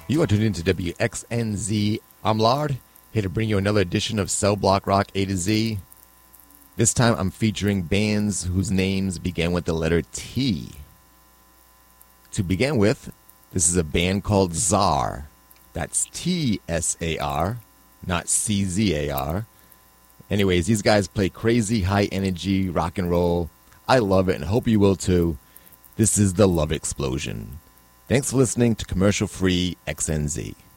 You are tuned into WXNZ. I'm Lard, here to bring you another edition of Cell Block Rock A to Z. This time I'm featuring bands whose names begin with the letter T. To begin with, this is a band called Czar. That's T-S-A-R, not C-Z-A-R. Anyways, these guys play crazy, high-energy rock and roll. I love it and hope you will too. This is the Love Explosion. Thanks for listening to Commercial Free XNZ.